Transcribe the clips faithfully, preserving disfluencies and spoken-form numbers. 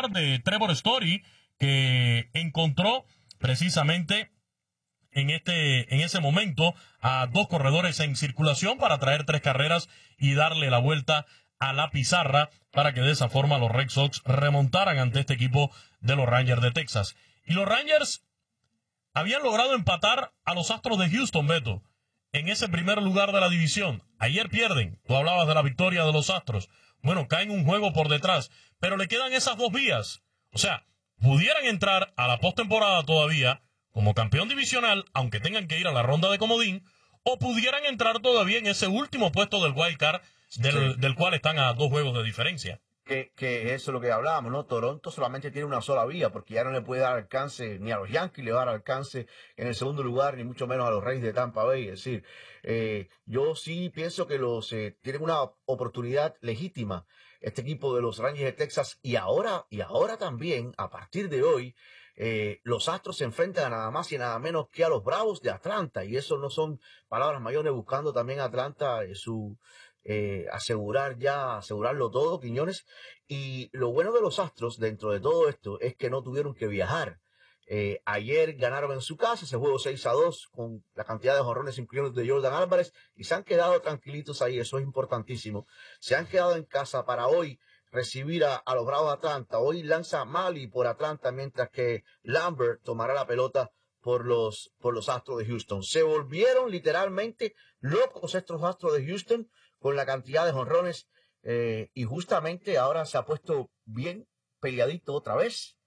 hablar de Trevor Story, que encontró precisamente en este, en ese momento a dos corredores en circulación para traer tres carreras y darle la vuelta a la pizarra para que de esa forma los Red Sox remontaran ante este equipo de los Rangers de Texas. Y los Rangers habían logrado empatar a los Astros de Houston, Beto, en ese primer lugar de la división. Ayer pierden. Tú hablabas de la victoria de los Astros. Bueno, caen un juego por detrás, pero le quedan esas dos vías. O sea, pudieran entrar a la postemporada todavía como campeón divisional, aunque tengan que ir a la ronda de comodín, o pudieran entrar todavía en ese último puesto del wild card, del, sí. del cual están a dos juegos de diferencia. Que, que eso es lo que hablábamos, ¿no? Toronto solamente tiene una sola vía, porque ya no le puede dar alcance ni a los Yankees, le va a dar alcance en el segundo lugar, ni mucho menos a los Reyes de Tampa Bay. Es decir, eh, yo sí pienso que los eh, tienen una oportunidad legítima, este equipo de los Rangers de Texas, y ahora, y ahora también, a partir de hoy, eh, los Astros se enfrentan a nada más y nada menos que a los Bravos de Atlanta, y eso no son palabras mayores, buscando también a Atlanta eh, su... Eh, asegurar ya, asegurarlo todo, Quiñones. Y lo bueno de los Astros dentro de todo esto es que no tuvieron que viajar. Eh, ayer ganaron en su casa ese juego seis a dos con la cantidad de jonrones incluidos de Jordan Álvarez y se han quedado tranquilitos ahí, eso es importantísimo. Se han quedado en casa para hoy recibir a, a los Bravos de Atlanta. Hoy lanza Mali por Atlanta, mientras que Lambert tomará la pelota por los, por los Astros de Houston. Se volvieron literalmente locos estos Astros de Houston con la cantidad de jonrones, eh, y justamente ahora se ha puesto bien peleadito otra vez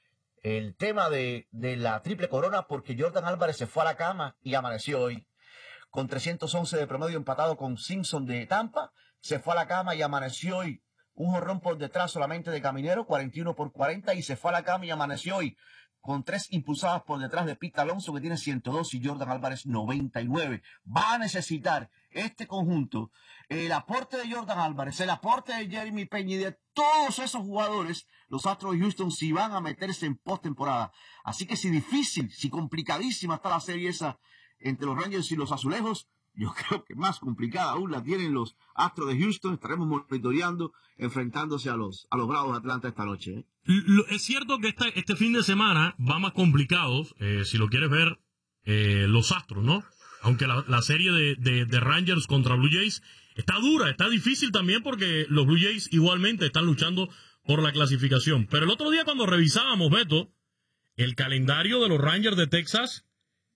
el tema de, de la triple corona, porque Jordan Álvarez se fue a la cama y amaneció hoy con trescientos once de promedio, empatado con Simpson de Tampa. Se fue a la cama y amaneció hoy un jonrón por detrás solamente de Caminero, cuarenta y uno por cuarenta, y se fue a la cama y amaneció hoy con tres impulsadas por detrás de Pete Alonso, que tiene ciento dos, y Jordan Álvarez noventa y nueve. Va a necesitar este conjunto el aporte de Jordan Álvarez, el aporte de Jeremy Peña y de todos esos jugadores, los Astros de Houston, si van a meterse en postemporada. Así que si difícil, si complicadísima está la serie esa entre los Rangers y los Azulejos, yo creo que más complicada aún la tienen los Astros de Houston. Estaremos monitoreando, enfrentándose a los, a los Bravos de Atlanta esta noche, ¿eh? Lo, es cierto que este, este fin de semana va más complicado, eh, si lo quieres ver, eh, los Astros, ¿no? Aunque la, la serie de, de, de Rangers contra Blue Jays está dura, está difícil también, porque los Blue Jays igualmente están luchando por la clasificación. Pero el otro día, cuando revisábamos, Beto, el calendario de los Rangers de Texas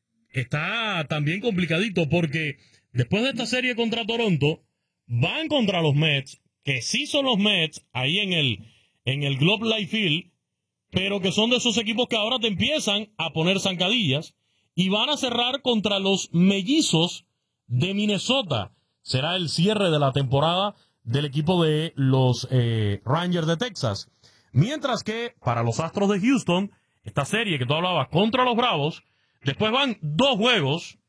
está también complicadito, porque después de esta serie contra Toronto, van contra los Mets, que sí son los Mets, ahí en el, en el Globe Life Field, pero que son de esos equipos que ahora te empiezan a poner zancadillas, y van a cerrar contra los Mellizos de Minnesota. Será el cierre de la temporada del equipo de los eh, Rangers de Texas. Mientras que para los Astros de Houston, esta serie que tú hablabas contra los Bravos, después van dos juegos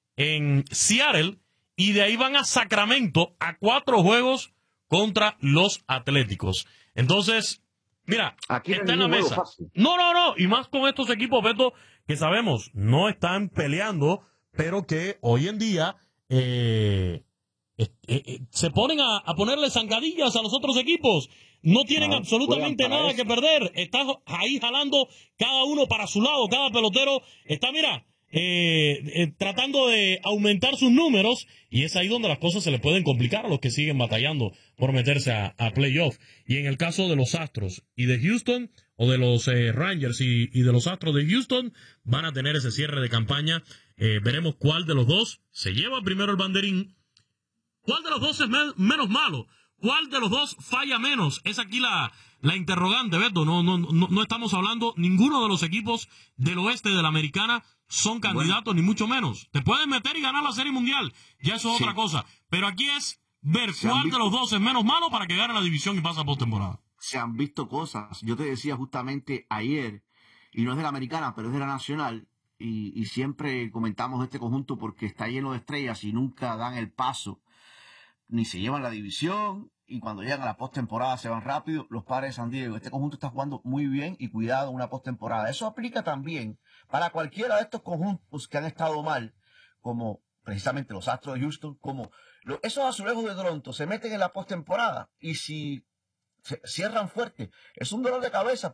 en Seattle y de ahí van a Sacramento a cuatro juegos contra los Atléticos. Entonces, mira, aquí está en la mesa. No, no, no. Y más con estos equipos, Beto, que sabemos no están peleando, pero que hoy en día eh, eh, eh, se ponen a, a ponerle zancadillas a los otros equipos. No tienen no, absolutamente nada eso. que perder. Están ahí jalando cada uno para su lado. Cada pelotero está, mira, eh, eh, tratando de aumentar sus números. Y es ahí donde las cosas se le pueden complicar a los que siguen batallando por meterse a, a playoff. Y en el caso de los Astros y de Houston, o de los eh, Rangers y, y de los Astros de Houston, van a tener ese cierre de campaña. Eh, veremos cuál de los dos se lleva primero el banderín. ¿Cuál de los dos es me menos malo? ¿Cuál de los dos falla menos? Es aquí la, la interrogante, Beto. No, no, no, no estamos hablando, ninguno de los equipos del oeste de la americana son candidatos, bueno, ni mucho menos. Te pueden meter y ganar la Serie Mundial, ya eso es sí. otra cosa. Pero aquí es ver Se cuál de los dos es menos malo para que gane la división y pase a postemporada. Se han visto cosas. Yo te decía justamente ayer, y no es de la americana, pero es de la nacional, y, y siempre comentamos este conjunto porque está lleno de estrellas y nunca dan el paso, ni se llevan la división, y cuando llegan a la postemporada se van rápido. Los Padres de San Diego, este conjunto está jugando muy bien, y cuidado, una postemporada. Eso aplica también para cualquiera de estos conjuntos que han estado mal, como precisamente los Astros de Houston, como los, esos Azulejos de Toronto se meten en la postemporada, y si se cierran fuerte, es un dolor de cabeza.